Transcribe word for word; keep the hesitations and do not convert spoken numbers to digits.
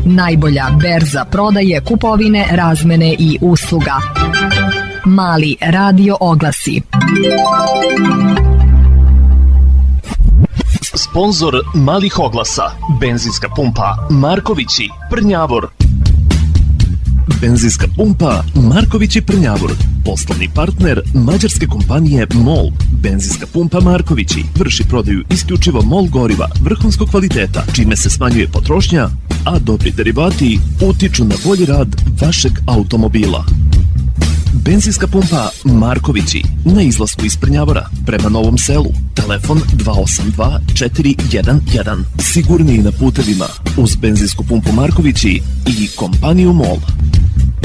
Najbolja berza prodaje, kupovine, razmene i usluga. Mali radio oglasi. Sponzor malih oglasa, benzinska pumpa Markovići, Prnjavor. Benzinska pumpa Markovići, Prnjavor. Poslovni partner mađarske kompanije MOL. Benzinska pumpa Markovići vrši prodaju isključivo MOL goriva vrhunskog kvaliteta, čime se smanjuje potrošnja, a dobri derivati utiču na bolji rad vašeg automobila. Benzinska pumpa Markovići na izlasku iz Prnjavora prema Novom Selu. Telefon dva osam dva četiri jedan jedan. Sigurniji na putevima uz benzinsku pumpu Markovići i kompaniju MOL.